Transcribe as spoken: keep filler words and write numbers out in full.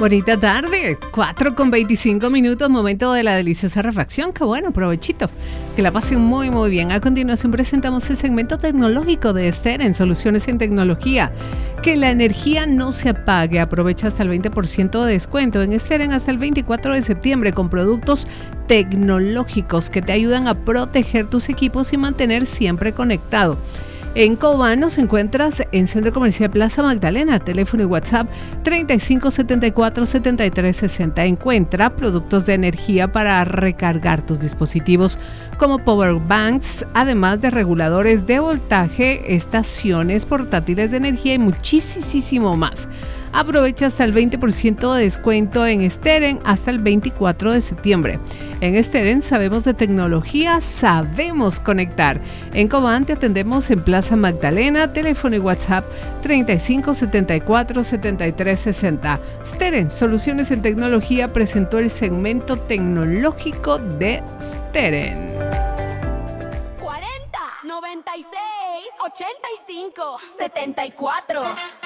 Bonita tarde, cuatro con veinticinco minutos, momento de la deliciosa refacción. Qué bueno, provechito. Que la pasen muy, muy bien. A continuación presentamos el segmento tecnológico de Steren, Soluciones en Tecnología. Que la energía no se apague. Aprovecha hasta el veinte por ciento de descuento en Steren hasta el veinticuatro de septiembre con productos tecnológicos que te ayudan a proteger tus equipos y mantener siempre conectado. En Cobán nos encuentras en Centro Comercial Plaza Magdalena, teléfono y WhatsApp treinta y cinco setenta y cuatro setenta y tres sesenta. Encuentra productos de energía para recargar tus dispositivos como power banks, además de reguladores de voltaje, estaciones portátiles de energía y muchísimo más. Aprovecha hasta el veinte por ciento de descuento en Steren hasta el veinticuatro de septiembre. En Steren sabemos de tecnología, sabemos conectar. En Cobán te atendemos en Plaza Magdalena, teléfono y WhatsApp treinta y cinco setenta y cuatro setenta y tres sesenta. Steren, Soluciones en Tecnología, presentó el segmento tecnológico de Steren. cuarenta, noventa y seis, ochenta y cinco, setenta y cuatro.